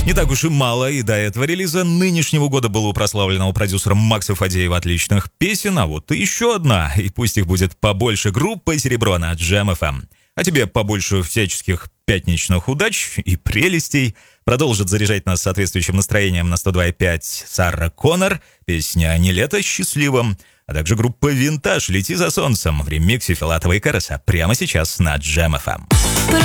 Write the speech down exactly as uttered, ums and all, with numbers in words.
Не так уж и мало, и до этого релиза нынешнего года было у прославленного продюсера Макса Фадеева отличных песен, а вот и еще одна, и пусть их будет побольше, группа «Серебро» на Джем эф эм. А тебе побольше всяческих пятничных удач и прелестей. Продолжит заряжать нас соответствующим настроением на сто два и пять Сара Коннор, песня «Не лето, счастливым», а также группа «Винтаж» «Лети за солнцем» в ремиксе Филатова и Караса прямо сейчас на Джем эф эм.